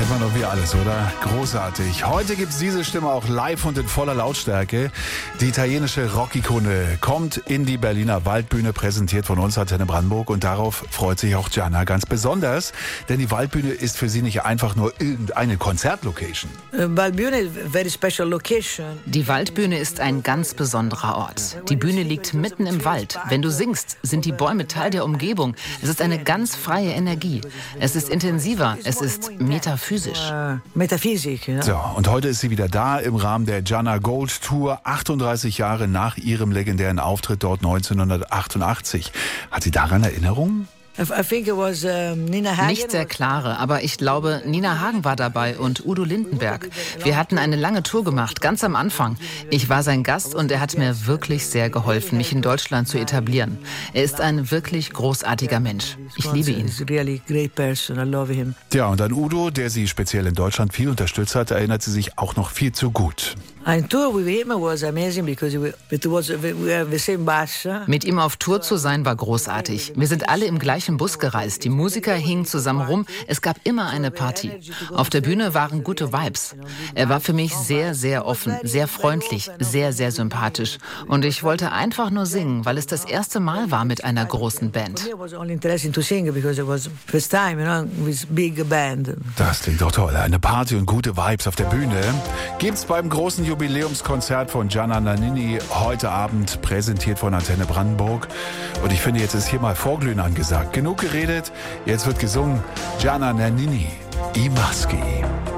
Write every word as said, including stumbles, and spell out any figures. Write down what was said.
kennt man doch wie alles, oder? Großartig. Heute gibt's diese Stimme auch live und in voller Lautstärke. Die italienische Rockikone kommt in die Berliner Waldbühne, präsentiert von uns Antenne Brandenburg. Und darauf freut sich auch Gianna ganz besonders. Denn die Waldbühne ist für sie nicht einfach nur irgendeine Konzertlocation. Die Waldbühne ist ein ganz besonderer Ort. Die Bühne liegt mitten im Wald. Wenn du singst, sind die Bäume Teil der Umgebung. Es ist eine ganz freie Energie. Es ist intensiver, es ist metaphysisch. So, und heute ist sie wieder da im Rahmen der Gianna Gold Tour, achtunddreißig Jahre nach ihrem legendären Auftritt dort neunzehnhundertachtundachtzig. Hat sie daran Erinnerungen? Nicht sehr klare, aber ich glaube, Nina Hagen war dabei und Udo Lindenberg. Wir hatten eine lange Tour gemacht, ganz am Anfang. Ich war sein Gast und er hat mir wirklich sehr geholfen, mich in Deutschland zu etablieren. Er ist ein wirklich großartiger Mensch. Ich liebe ihn. Ja, und an Udo, der sie speziell in Deutschland viel unterstützt hat, erinnert sie sich auch noch viel zu gut. Mit ihm auf Tour zu sein war großartig. Wir sind alle im gleichen Bus gereist. Die Musiker hingen zusammen rum. Es gab immer eine Party. Auf der Bühne waren gute Vibes. Er war für mich sehr, sehr offen, sehr freundlich, sehr, sehr sympathisch. Und ich wollte einfach nur singen, weil es das erste Mal war mit einer großen Band. Das klingt doch toll. Eine Party und gute Vibes auf der Bühne gibt's beim großen Jubiläumskonzert von Gianna Nannini heute Abend, präsentiert von Antenne Brandenburg. Und ich finde, jetzt ist hier mal Vorglühen angesagt. Genug geredet, jetzt wird gesungen. Gianna Nannini, I Maschi.